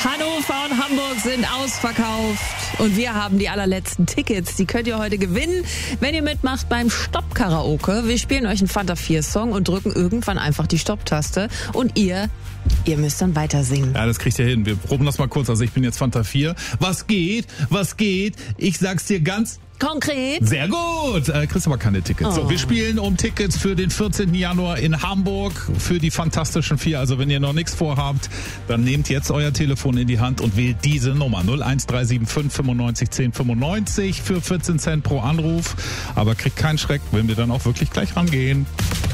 Hannover und Hamburg sind ausverkauft und wir haben die allerletzten Tickets. Die könnt ihr heute gewinnen, wenn ihr mitmacht beim Stopp-Karaoke. Wir spielen euch einen Fanta 4-Song und drücken irgendwann einfach die Stopp-Taste und ihr müsst dann weiter singen. Ja, das kriegt ihr hin. Wir proben das mal kurz. Also ich bin jetzt Fanta 4. Was geht? Ich sag's dir ganz konkret. Sehr gut. Kriegst aber keine Tickets. So, wir spielen um Tickets für den 14. Januar in Hamburg für die Fantastischen 4. Also wenn ihr noch nichts vorhabt, dann nehmt jetzt euer Telefon in die Hand und wählt diese Nummer 01375 95 10 95 für 14 Cent pro Anruf. Aber kriegt keinen Schreck, wenn wir dann auch wirklich gleich rangehen.